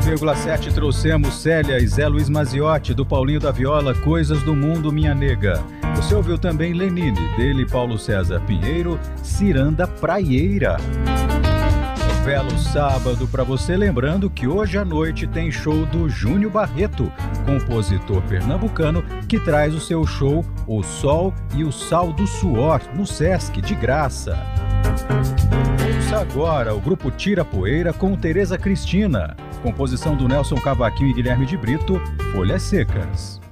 100,7 trouxemos Célia e Zé Luiz Maziotti, do Paulinho da Viola, Coisas do Mundo, Minha Nega. Você ouviu também Lenine, dele Paulo César Pinheiro, Ciranda Praieira. Um belo sábado para você, lembrando que hoje à noite tem show do Júnior Barreto, compositor pernambucano, que traz o seu show O Sol e o Sal do Suor, no Sesc, de graça. Ouça agora o grupo Tira Poeira com Tereza Cristina, composição do Nelson Cavaquinho e Guilherme de Brito, Folhas Secas.